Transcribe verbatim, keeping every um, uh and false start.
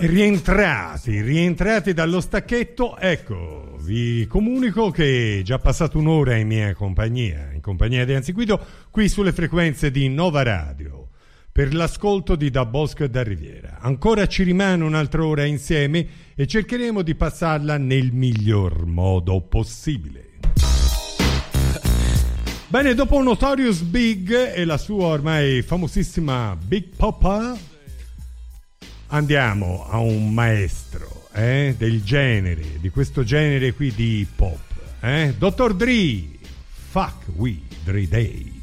Rientrati, rientrati dallo stacchetto, ecco, vi comunico che è già passato un'ora in mia compagnia, in compagnia di Anziguido, qui sulle frequenze di Nova Radio, per l'ascolto di Da Bosco e da Riviera. Ancora ci rimane un'altra ora insieme e cercheremo di passarla nel miglior modo possibile. Bene, dopo Notorious Big e la sua ormai famosissima Big Papa, andiamo a un maestro eh, del genere, di questo genere qui di hip hop, eh? dottor Dre, Fuck We Dre Day.